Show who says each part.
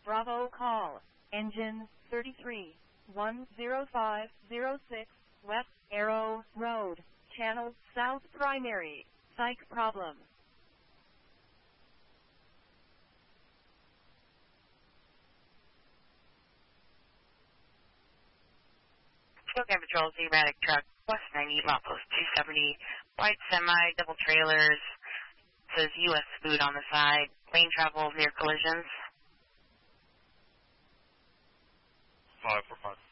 Speaker 1: Bravo call. Engine 33. 10506 West Arrow Road. Channel South Primary. Psych problem.
Speaker 2: Spokane Patrol, Zematic truck, West 90, Outpost 270, white semi, double trailers, says U.S. food on the side, lane travel near collisions.
Speaker 3: 545.